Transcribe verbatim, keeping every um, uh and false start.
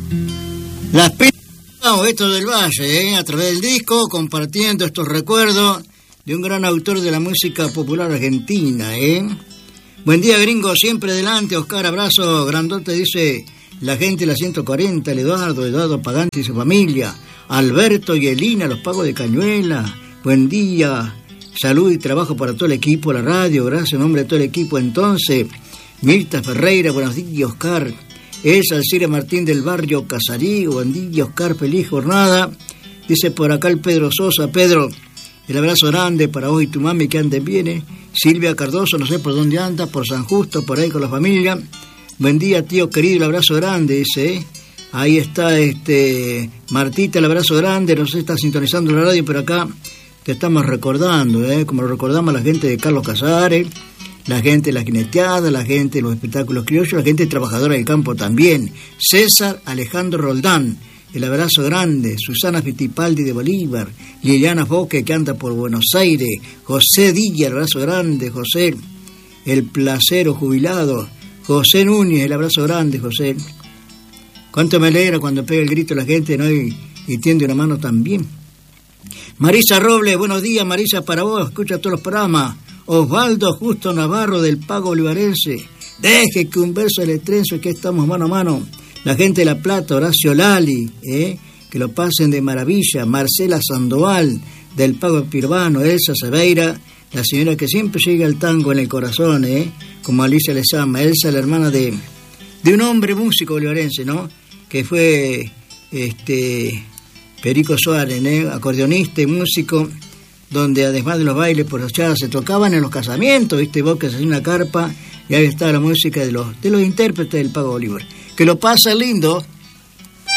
Las pistas, esto del Valle, ¿eh? A través del disco, compartiendo estos recuerdos de un gran autor de la música popular argentina, ¿eh? Buen día, gringo, siempre adelante. Oscar, abrazo grandote, dice la gente de la ciento cuarenta, el Eduardo, Eduardo Pagante y su familia, Alberto y Elina, los pagos de Cañuela. Buen día, salud y trabajo para todo el equipo, la radio, gracias en nombre de todo el equipo. Entonces, Mirta Ferreira, buenos días, Oscar. Es Alcira Martín del barrio Casarío, buen día, Oscar, feliz jornada. Dice por acá el Pedro Sosa, Pedro, el abrazo grande para vos y tu mami, que anden bien, ¿eh? Silvia Cardoso, no sé por dónde anda, por San Justo, por ahí con la familia. Buen día, tío querido, el abrazo grande, dice, ¿eh? Ahí está este Martita, el abrazo grande, no sé si está sintonizando la radio, pero acá te estamos recordando, ¿eh? Como lo recordamos a la gente de Carlos Casares, la gente de la jineteada, la gente de los espectáculos criollos, la gente trabajadora del campo también. César Alejandro Roldán, el abrazo grande. Susana Fittipaldi de Bolívar, Liliana Foque, que anda por Buenos Aires, José Dilla, el abrazo grande, José, el placero jubilado, José Núñez, el abrazo grande, José. Cuánto me alegra cuando pega el grito la gente, ¿no? Y, y tiende una mano también. Marisa Robles, buenos días, Marisa, para vos, escucha todos los programas. Osvaldo Justo Navarro del Pago Bolivarense, deje que un verso del Estrenzo, que estamos mano a mano. La gente de La Plata, Horacio Lali, ¿eh? Que lo pasen de maravilla. Marcela Sandoval del Pago Pirbano, Elsa Seveira, la señora que siempre llega al tango en el corazón, ¿eh? Como Alicia les llama. Elsa, la hermana de, de un hombre músico bolivarense, ¿no? Que fue este Perico Suárez, ¿eh? Acordeonista y músico, donde además de los bailes por allá se tocaban en los casamientos, viste vos, que se hacía una carpa y ahí está la música de los de los intérpretes del Pago Bolívar. Que lo pasa lindo.